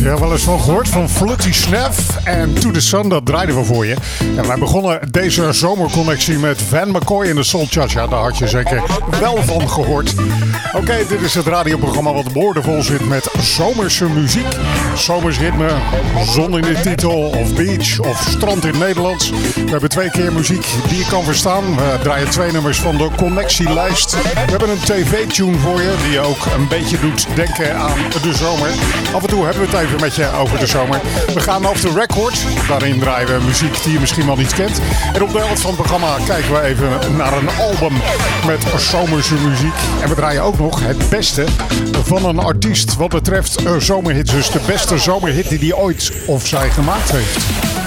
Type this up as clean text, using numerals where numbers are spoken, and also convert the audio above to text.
Ja, wel eens van gehoord van Flutty Snaff en To The Sun, dat draaiden we voor je. En wij begonnen deze zomerconnectie met Van McCoy en de Soul Cha-Cha. Daar had je zeker wel van gehoord. Oké, dit is het radioprogramma wat boordevol zit met zomerse muziek. Zomers ritme, zon in de titel of beach of strand in het Nederlands. We hebben 2 keer muziek die je kan verstaan. We draaien 2 nummers van de connectielijst. We hebben een tv-tune voor je die je ook een beetje doet denken aan de zomer. Af en toe hebben we het even met je over de zomer. We gaan off the record. Daarin draaien we muziek die je misschien wel niet kent. En op de helft van het programma kijken we even naar een album met zomerse muziek. En we draaien ook nog het beste van een artiest wat betreft zomerhits. Dus de beste zomerhit die hij ooit of zij gemaakt heeft.